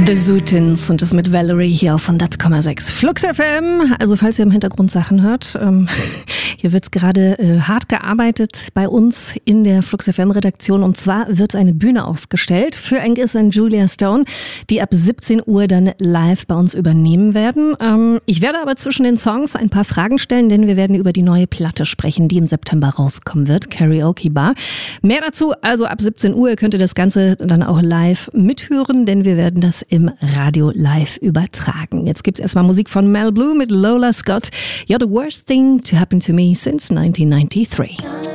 The Zootins und das mit Valerie hier auf 100,6 Flux FM. Also falls ihr im Hintergrund Sachen hört, hier wird gerade hart gearbeitet bei uns in der Flux FM Redaktion, und zwar wird eine Bühne aufgestellt für Angus und Julia Stone, die ab 17 Uhr dann live bei uns übernehmen werden. Ich werde aber zwischen den Songs ein paar Fragen stellen, denn wir werden über die neue Platte sprechen, die im September rauskommen wird, Karaoke Bar. Mehr dazu, also ab 17 Uhr könnt ihr das Ganze dann auch live mithören, denn wir werden das im Radio live übertragen. Jetzt gibt's erstmal Musik von Mel Blue mit Lola Scott. You're the worst thing to happen to me since 1993.